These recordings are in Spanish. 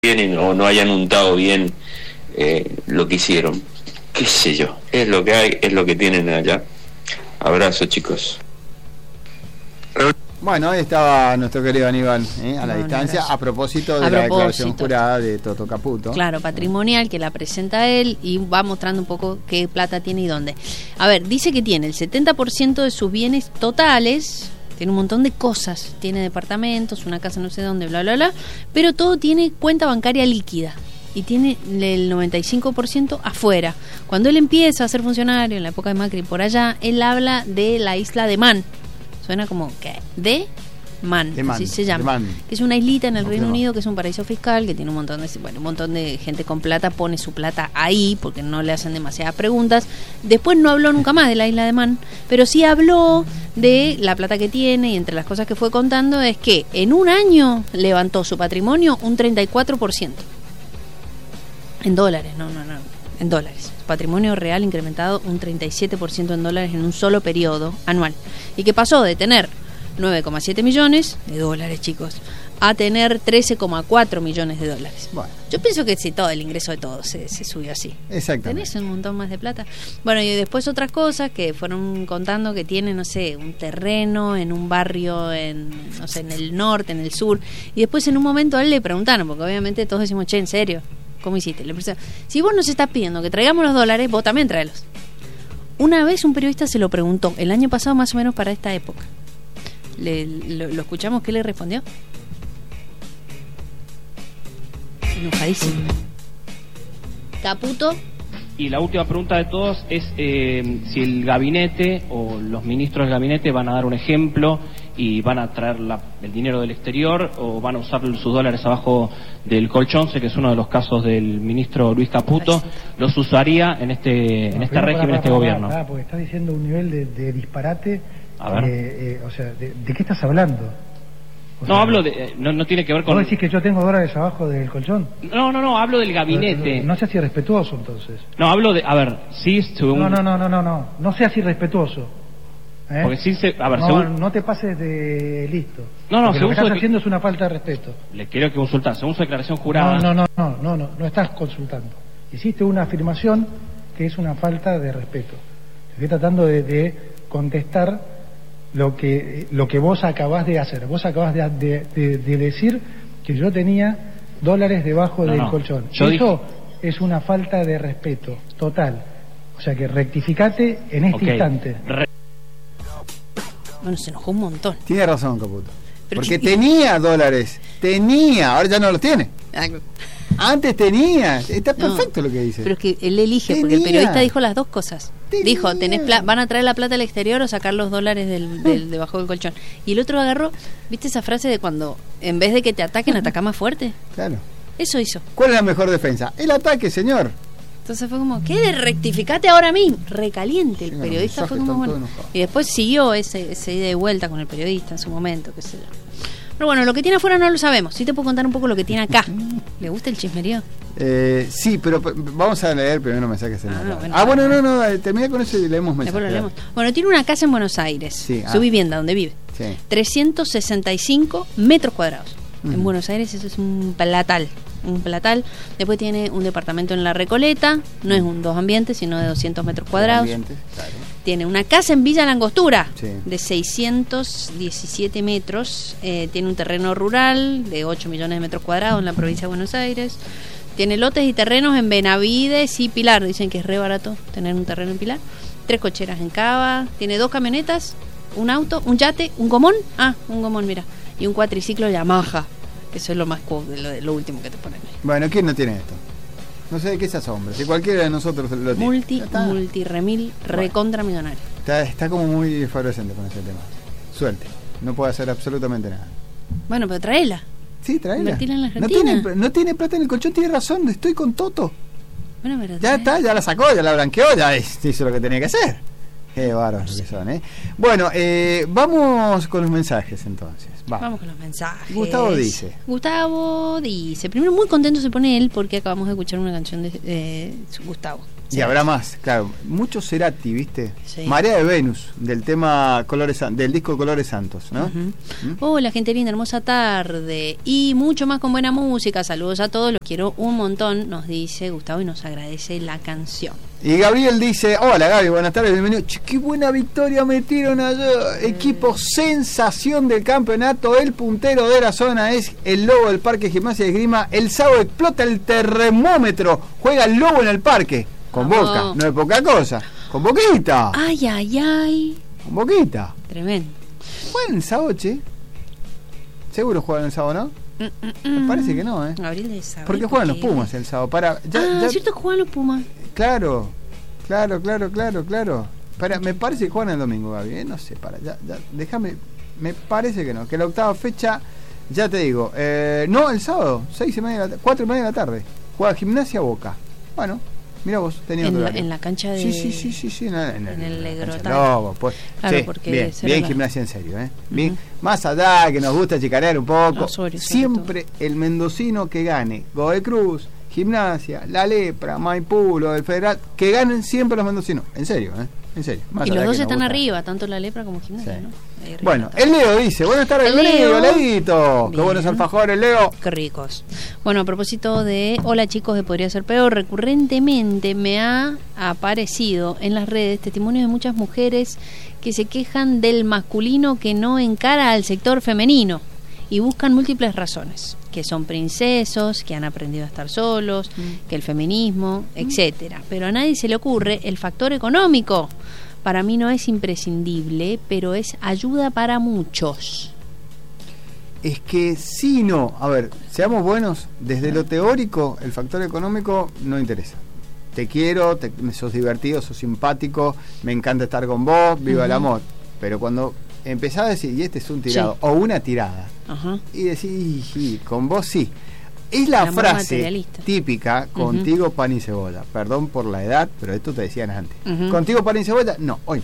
bien o no hayan untado bien lo que hicieron. Qué sé yo, es lo que hay, es lo que tienen allá. Abrazo, chicos. Bueno, ahí estaba nuestro querido Aníbal, a la distancia, a propósito de la declaración jurada de Toto Caputo. Claro, patrimonial, que la presenta él y va mostrando un poco qué plata tiene y dónde. A ver, dice que tiene el 70% de sus bienes totales, tiene un montón de cosas, tiene departamentos, una casa no sé dónde, bla, bla, bla, pero todo tiene cuenta bancaria líquida. Y tiene el 95% afuera. Cuando él empieza a ser funcionario, en la época de Macri por allá, él habla de la isla de Man. Suena como que de Man, así se llama, que es una islita en el Reino Unido, que es un paraíso fiscal, que tiene un montón de gente con plata, pone su plata ahí porque no le hacen demasiadas preguntas. Después no habló nunca más de la isla de Man, pero sí habló de la plata que tiene, y entre las cosas que fue contando es que en un año levantó su patrimonio un 34%. En dólares, no, en dólares. Patrimonio real incrementado un 37% en dólares en un solo periodo anual. Y que pasó de tener 9,7 millones de dólares, chicos, a tener 13,4 millones de dólares. Bueno, yo pienso que si todo el ingreso de todos se subió así. Exactamente. Tenés un montón más de plata. Bueno, y después otras cosas que fueron contando, que tiene, no sé, un terreno en un barrio no sé, en el norte, en el sur. Y después en un momento a él le preguntaron, porque obviamente todos decimos, che, ¿en serio? ¿Cómo hiciste? Le preguntaron, si vos nos estás pidiendo que traigamos los dólares, vos también tráelos. Una vez un periodista se lo preguntó, el año pasado más o menos para esta época. ¿Lo escuchamos? ¿Qué le respondió? Enojadísimo. Caputo. Y la última pregunta de todos es si el gabinete o los ministros del gabinete van a dar un ejemplo y van a traer el dinero del exterior o van a usar sus dólares abajo del colchón. Sé que es uno de los casos del ministro Luis Caputo. ¿Los usaría en este régimen, en este gobierno? Porque estás diciendo un nivel de disparate. A ver. O sea, ¿de qué estás hablando? No, hablo de... No tiene que ver con... ¿Vos decís que yo tengo dólares abajo del colchón? No, hablo del gabinete. No seas irrespetuoso, entonces. No, hablo de... A ver, sí... No seas irrespetuoso. Porque sí se... A ver, no te pases de listo. No, lo que estás haciendo es una falta de respeto. Le quiero que consultar. Según su declaración jurada... No estás consultando. Hiciste una afirmación que es una falta de respeto. Estoy tratando de contestar lo que vos acabás de hacer. Vos acabás de decir que yo tenía dólares debajo del colchón. Eso es una falta de respeto total. O sea que rectificate en este instante. Bueno, se enojó un montón. Tiene razón, Caputo. Porque tenía dólares. Ahora ya no los tiene. Antes tenía. Está perfecto lo que dice. Pero es que él elige, porque el periodista dijo las dos cosas. Dijo, ¿van a traer la plata al exterior o sacar los dólares debajo del colchón? Y el otro agarró, ¿viste esa frase de cuando en vez de que te ataquen, ataca más fuerte? Claro. Eso hizo. ¿Cuál es la mejor defensa? El ataque, señor. Entonces fue como, ¿qué de rectificate ahora mismo? Recaliente. El periodista fue como, bueno. Y después siguió ese ida y vuelta con el periodista en su momento, qué sé yo. Pero bueno, lo que tiene afuera no lo sabemos. Sí te puedo contar un poco lo que tiene acá. ¿Le gusta el chismerío? Sí, pero vamos a leer primero mensajes. No, termina con eso y leemos mensajes. Bueno, tiene una casa en Buenos Aires, sí, su vivienda, donde vive. Sí. 365 metros cuadrados. En Buenos Aires eso es un platal. Después tiene un departamento en La Recoleta, no es un 2 ambientes, sino de 200 metros cuadrados. Claro. Tiene una casa en Villa Langostura, sí, de 617 metros. Tiene un terreno rural de 8 millones de metros cuadrados en la provincia de Buenos Aires. Tiene lotes y terrenos en Benavides y Pilar. Dicen que es re barato tener un terreno en Pilar. 3 cocheras en Cava. Tiene 2 camionetas, un auto, un yate, un gomón. Un gomón, mira. Y un cuatriciclo Yamaha. Eso es lo más lo último que te ponen ahí. Bueno, ¿quién no tiene esto? No sé de qué se asombra. Si cualquiera de nosotros lo tiene. Remil, recontra millonario. Está como muy favorecente con ese tema. Suerte. No puede hacer absolutamente nada. Bueno, pero tráela. Sí, tráela. Invertirla en la Argentina. No tiene plata en el colchón, tiene razón. Estoy con Toto. Bueno, pero ya está, ya la sacó, ya la blanqueó, ya hizo lo que tenía que hacer. Qué bárbaros que son, ¿eh? Bueno, vamos con los mensajes entonces. Vamos con los mensajes. Gustavo dice. Primero, muy contento se pone él porque acabamos de escuchar una canción de Gustavo. Y habrá más, claro. Mucho Cerati, ¿viste? Sí. Marea de Venus, del tema del disco Colores Santos, ¿no? Hola, gente linda, hermosa tarde. Y mucho más con buena música. Saludos a todos, los quiero un montón, nos dice Gustavo y nos agradece la canción. Y Gabriel dice, hola Gaby, buenas tardes, bienvenido. Che, qué buena victoria metieron allá. Equipo sensación del campeonato, el puntero de la zona es el Lobo del Parque Gimnasia de Esgrima. El sábado explota el termómetro, juega el Lobo en el parque. Con Boca, no es poca cosa. Con Boquita. Ay, ay, ay. Con Boquita. Tremendo. Juegan el sábado, che. Seguro juegan el sábado, ¿no? Me parece que no, ¿eh? Gabriel de saber. Porque juegan los Pumas el sábado. ¿Cierto que juegan los Pumas? Claro. Me parece que juegan el domingo, Gaby, no sé, déjame, me parece que no, que la octava fecha, ya te digo, no, el sábado, 4:30 de la tarde, juega Gimnasia Boca. Bueno, mira vos, tenía en la cancha de... Sí, en el Legrotal. Lobo, pues. Claro, sí, porque bien Gimnasia en serio, bien, más allá que nos gusta chicanear un poco, siempre el mendocino que gane, Godoy Cruz, Gimnasia, La Lepra, Maipú, lo del Federal, que ganen siempre los mendocinos, en serio, en serio. Y los dos están arriba, tanto La Lepra como Gimnasia, sí. ¿No? Bueno, el Leo dice, buenas tardes, Leo, Leito. Qué buenos alfajores, Leo. Qué ricos. Bueno, a propósito de hola chicos de Podría Ser Peor, recurrentemente me ha aparecido en las redes testimonios de muchas mujeres que se quejan del masculino que no encara al sector femenino y buscan múltiples razones, que son princesos, que han aprendido a estar solos, que el feminismo, etcétera. Pero a nadie se le ocurre el factor económico. Para mí no es imprescindible, pero es ayuda para muchos. Es que sí, no. A ver, seamos buenos, desde lo teórico, el factor económico no interesa. Te quiero, sos divertido, sos simpático, me encanta estar con vos, viva el amor. Pero cuando empezás a decir, y este es un tirado, o una tirada, y decís, con vos sí. Es la frase típica, contigo pan y cebolla. Perdón por la edad, pero esto te decían antes. ¿Contigo pan y cebolla? No, hoy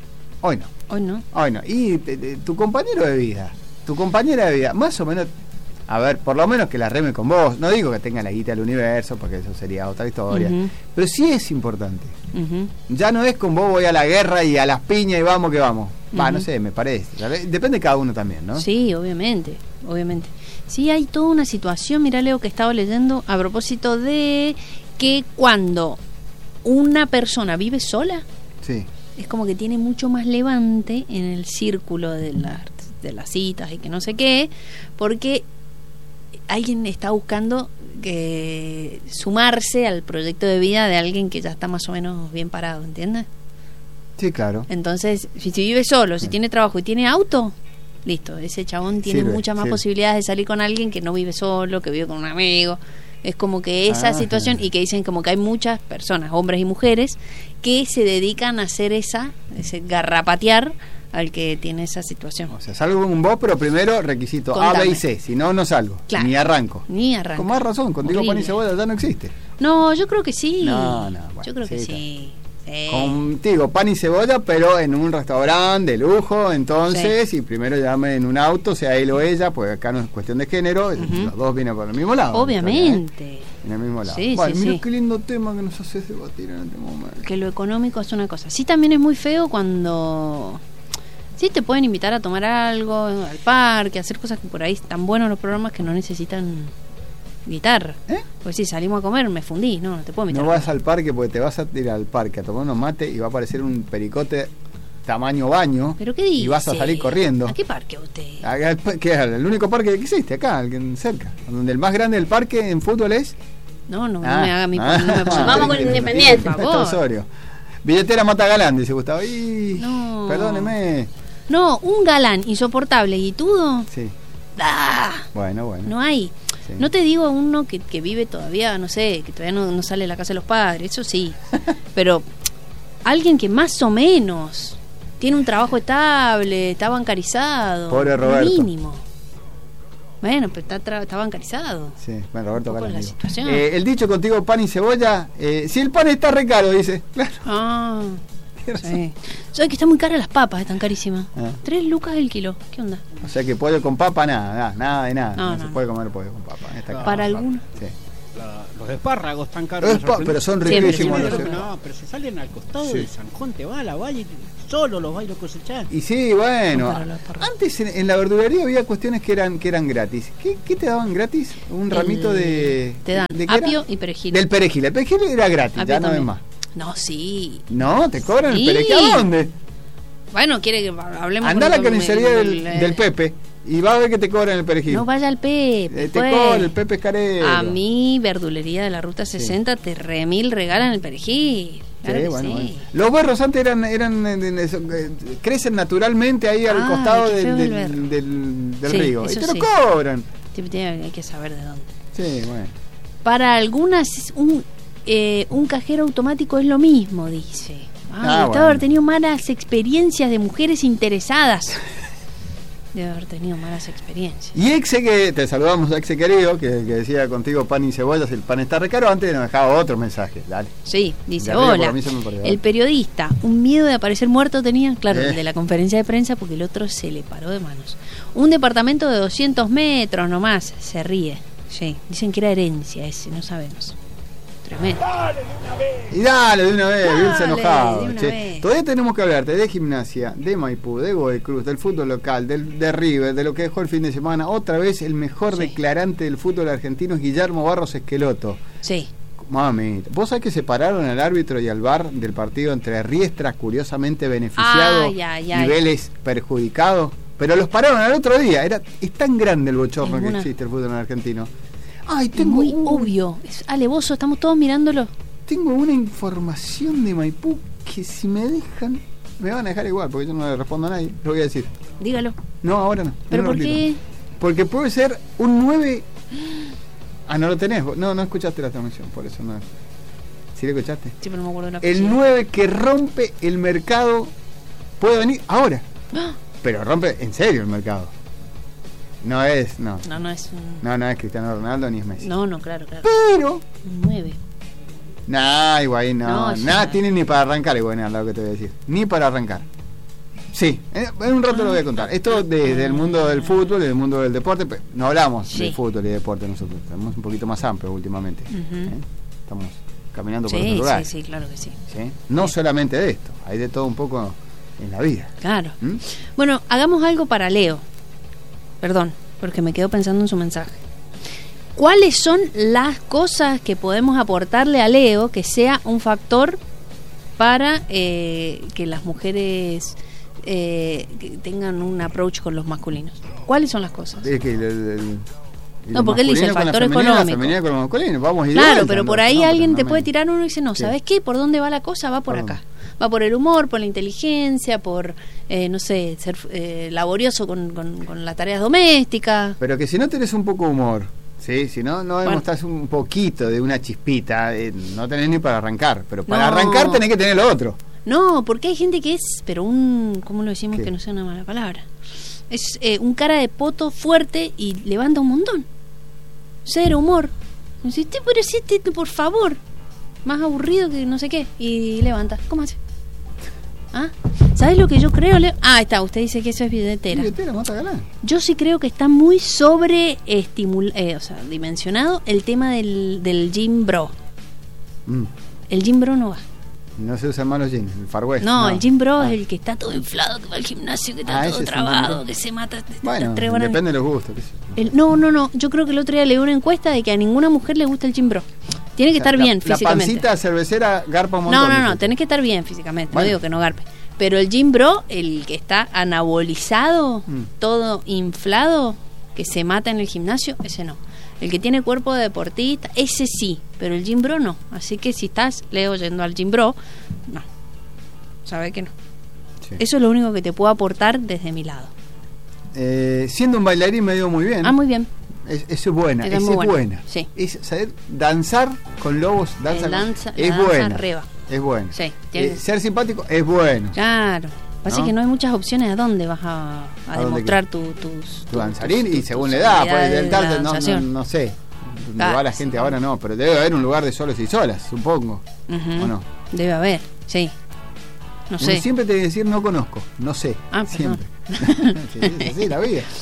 no. Y tu compañero de vida, tu compañera de vida, más o menos, a ver, por lo menos que la reme con vos. No digo que tenga la guita del universo, porque eso sería otra historia. Pero sí es importante. Ya no es con vos voy a la guerra y a las piñas y vamos que vamos. No sé, me parece. Depende de cada uno también, ¿no? Sí, obviamente. Sí, hay toda una situación, mirá Leo, que estaba leyendo a propósito de que cuando una persona vive sola, sí, es como que tiene mucho más levante en el círculo de las citas y que no sé qué, porque alguien está buscando sumarse al proyecto de vida de alguien que ya está más o menos bien parado, ¿entiendes? Sí, claro. Entonces, si vive solo, si tiene trabajo y tiene auto, listo, ese chabón tiene muchas más posibilidades de salir con alguien que no vive solo, que vive con un amigo. Es como que esa situación, y que dicen como que hay muchas personas, hombres y mujeres, que se dedican a hacer ese garrapatear al que tiene esa situación. O sea, salgo con vos, pero primero requisito A, B y C, si no, no salgo, claro. Ni arranco. Con más razón, contigo pan y cebolla ya no existe. No, yo creo que sí. Bueno, yo creo que sí. Contigo pan y cebolla, pero en un restaurante de lujo, entonces, y primero llame en un auto, sea él o ella, porque acá no es cuestión de género, los dos vienen por el mismo lado. Obviamente. En el mismo lado. Sí, mira qué lindo tema que nos haces debatir en este momento. Que lo económico es una cosa. Sí, también es muy feo cuando... Sí, te pueden invitar a tomar algo, al parque, a hacer cosas que por ahí están buenos los programas que no necesitan guitarra. Pues si salimos a comer, me fundí, no te puedo invitar. No vas al parque porque te vas a ir al parque a tomar unos mates y va a aparecer un pericote tamaño baño. ¿Pero qué dice? Y vas a salir corriendo. ¿A qué parque usted? ¿Qué es el único parque que existe acá, cerca? Donde el más grande del parque en fútbol es... No me haga mi... Vamos con Independiente, por favor. Billetera Mata Galán, dice Gustavo. No. Perdóneme. No, un galán insoportable y todo. Sí. Bueno. No hay. Sí. No te digo uno que vive todavía, no sé, que todavía no sale de la casa de los padres, eso sí. Pero alguien que más o menos tiene un trabajo estable, está bancarizado. Pobre Roberto. Mínimo. Bueno, pero está bancarizado. Sí, bueno, Roberto Galán. La situación. El dicho contigo pan y cebolla, si el pan está re caro, dice. Claro. Sí. ¿Sabes que están muy caras las papas? Están carísimas. 3 lucas el kilo. ¿Qué onda? O sea que pollo con papa, nada de nada. No se puede comer pollo con papa. Para algunos. Sí. los espárragos tan caros. Pero son Siempre, riquísimos. siempre. No, pero se salen al costado Sí. de San Juan, te vas a la valle y solo los vas y los cosechás. Y sí, bueno, No, para los espárragos. antes en la verdulería había cuestiones que eran gratis. ¿Qué te daban gratis? Un ramito de... Te dan ¿de qué era? apio y perejil. Del perejil. El perejil era gratis, Apio ya no es también. más. No, sí. No, te cobran Sí. el perejil. ¿A dónde? Bueno, quiere que hablemos Andá a la con carnicería del Pepe y va a ver que te cobran el perejil. No vaya al Pepe. Te pues. cobran, el Pepe es carero. A mi verdulería de la Ruta 60 te remil regalan el perejil. Claro Sí, que bueno, sí. bueno. Los berros antes crecen naturalmente ahí al costado qué feo del el berro. Sí, río. Y eso te lo sí. cobran. Hay que saber de dónde. Sí, bueno. Para algunas, un cajero automático es lo mismo, dice. Gustavo bueno. haber tenido malas experiencias de mujeres interesadas. Debe haber tenido malas experiencias. Y Exe, que te saludamos, Exe querido, que decía contigo pan y cebollas, el pan está re caro. Antes nos dejaba otro mensaje, dale. Sí, dice, De arriba, por hola, mí se me perdió. el periodista, un miedo de aparecer muerto tenía, claro, Eh. el de la conferencia de prensa, porque el otro se le paró de manos. Un departamento de 200 metros nomás, se ríe. Sí, dicen que era herencia ese, no sabemos. Tremendo. Y dale de una vez, Dale, bien enojado. de una che. vez. Todavía tenemos que hablarte de Gimnasia, de Maipú, de Godoy Cruz, del fútbol local, de River, de lo que dejó el fin de semana. Otra vez el mejor Sí. declarante del fútbol argentino es Guillermo Barros Esqueloto. Sí. Mami, vos sabés que separaron al árbitro y al VAR del partido entre Riestra, curiosamente beneficiado, Ay, ay, y ay. Vélez perjudicado, pero los pararon al otro día. Es tan grande el bochorno Es que una- existe el fútbol en Argentino. Ay, Es tengo muy obvio, es alevoso, estamos todos mirándolo. Tengo una información de Maipú que si me dejan, me van a dejar igual, porque yo no le respondo a nadie, lo voy a decir. Dígalo. No, ahora no. ¿Pero en un por ratito. qué? Porque puede ser un 9... Ah, no lo tenés. No escuchaste la transmisión, por eso no. ¿Sí lo escuchaste? Sí, pero no me acuerdo de la El apellido. 9 que rompe el mercado puede venir ahora. ¡Ah! Pero rompe en serio el mercado. No es, no. No es un... No es Cristiano Ronaldo ni es Messi. No, claro. Pero... Un 9. Nah, Higuaín No, no. eso Nada no. tiene ni para arrancar, Higuaín, es lo que te voy a decir. Ni para arrancar. Sí, en un rato lo voy a contar. Esto desde el mundo del fútbol y del mundo del deporte. No hablamos Sí. de fútbol y deporte nosotros. Estamos un poquito más amplios últimamente. Ujú. Estamos caminando por otro Sí, lugar. sí, claro que sí. ¿Sí? No solamente de esto, hay de todo un poco en la vida. Claro. ¿Mm? Bueno, hagamos algo para Leo. Perdón, porque me quedo pensando en su mensaje. ¿Cuáles son las cosas que podemos aportarle a Leo que sea un factor para que las mujeres que tengan un approach con los masculinos? ¿Cuáles son las cosas? Es que No, porque él dice el factor económico. La femenina con lo masculino, vamos y de Claro, vuelta, pero no, por ahí no, pero alguien no te me- puede tirar uno y dice, no, Sí. ¿sabes qué? ¿Por dónde va la cosa? Va por ¿Por acá. dónde? Va por el humor, por la inteligencia, por, no sé, ser laborioso con las tareas domésticas. Pero que si no tenés un poco de humor, ¿sí? Si no Bueno. demostrás un poquito de una chispita, no tenés ni para arrancar. Pero para No. arrancar tenés que tener lo otro. No, porque hay gente que es, pero ¿cómo lo decimos ¿Qué? que no sea una mala palabra? Es un cara de poto fuerte y levanta un montón. Cero humor. Dice, pero sí, por favor. Más aburrido que no sé qué. Y levanta. ¿Cómo hace? ¿Ah? ¿Sabes lo que yo creo, Leo? Ah, ahí está, usted dice que eso es billetera. Billetera, mata ganar. Yo sí creo que está muy dimensionado el tema del gym bro. El gym bro no va. No se usan más los jeans, el Far West. No, el gym bro Ah. es el que está todo inflado, que va al gimnasio, que está Ah, todo ese es un trabado, gym bro. que se mata. Bueno, 3 horas. depende de los gustos. qué sé yo. No. Yo creo que el otro día leí una encuesta de que a ninguna mujer le gusta el gym bro. Tiene que estar La- bien La físicamente. pancita cervecera garpa un montón. No, dice. tenés que estar bien físicamente. Bueno. No digo que no garpe. Pero el gym bro, el que está anabolizado, Mm. todo inflado, que se mata en el gimnasio, ese no. El que tiene cuerpo de deportista, ese sí. Pero el gym bro no. Así que si estás, Leo, yendo al gym bro, no. Sabe que no. Sí. Eso es lo único que te puedo aportar desde mi lado. Siendo un bailarín me dio muy bien. Ah, muy bien. Eso es buena, Esa es esa muy es buena. buena. Sí. Es saber danzar con lobos, danza El con- danza- es la danza buena. reba. Es bueno. Sí, tiene- Ser simpático es bueno. Claro. Pasa ¿No? que no hay muchas opciones a dónde vas a dónde demostrar qué? tu Tu danzarín y tus según la edad, puede habilidades del de tal, no danzación. sé. Donde Ah, va la gente ahora no, pero debe haber un lugar de solos y solas, supongo. Ujú. ¿O no? Debe haber, sí. No sé. Siempre te que decir no conozco, no sé. Ah, perdón. siempre. Sí, es así la vida.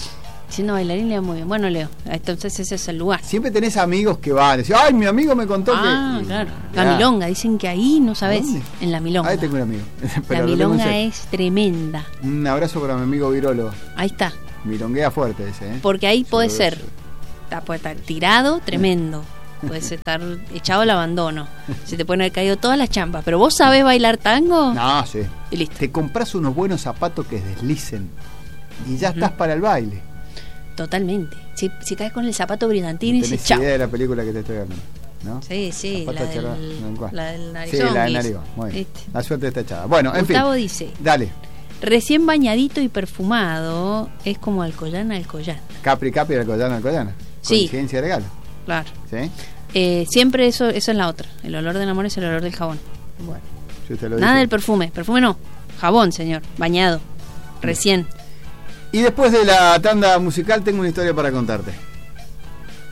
Siendo bailarín le va muy bien. Bueno, Leo, entonces ese es el lugar. Siempre tenés amigos que van, decís, ay, mi amigo me contó que... Claro. La Milonga, dicen que ahí, no sabés, ¿Dónde? en la Milonga. Ahí tengo un amigo. La Pero Milonga es tremenda. Un abrazo para mi amigo virólogo. Ahí está. Milonguea fuerte ese, ¿eh? Porque ahí puede Yo- ser, puede estar tirado, tremendo. Puedes estar echado al abandono. Se te pueden haber caído todas las champas. Pero vos sabés bailar tango No, sí. y listo. Te compras unos buenos zapatos que deslicen y ya estás para el baile. Totalmente. Si caes con el zapato brillantín y No dices tenés chao. idea de la película que te estoy hablando, ¿no? Sí, Zapato charra- ¿cuál? la del Sí, narizón. la de dice. Narigón. Muy bien. ¿Viste? La suerte está echada. Bueno, en Gustavo fin. dice, Dale. recién bañadito y perfumado es como Alcoyana. Capri, Alcoyana. Sí. Coincidencia legal. Claro. ¿Sí? Siempre eso es la otra. El olor del amor es el olor del jabón. Bueno, si usted lo Nada dice. del perfume. Perfume no. Jabón, señor. Bañado. Recién. Y después de la tanda musical tengo una historia para contarte.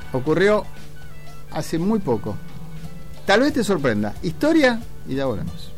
Ocurrió hace muy poco. Tal vez te sorprenda. Historia y ya volvemos.